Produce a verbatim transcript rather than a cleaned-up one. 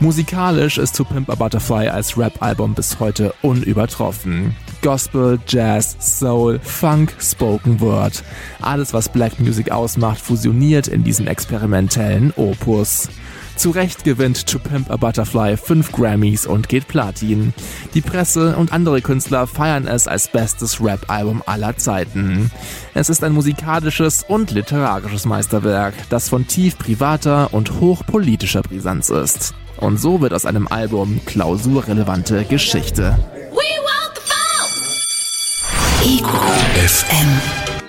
Musikalisch ist To Pimp a Butterfly als Rap-Album bis heute unübertroffen. Gospel, Jazz, Soul, Funk, Spoken Word. Alles, was Black Music ausmacht, fusioniert in diesem experimentellen Opus. Zu Recht gewinnt To Pimp a Butterfly fünf Grammys und geht Platin. Die Presse und andere Künstler feiern es als bestes Rap-Album aller Zeiten. Es ist ein musikalisches und literarisches Meisterwerk, das von tief privater und hochpolitischer Brisanz ist. Und so wird aus einem Album klausurrelevante Geschichte. E Q F M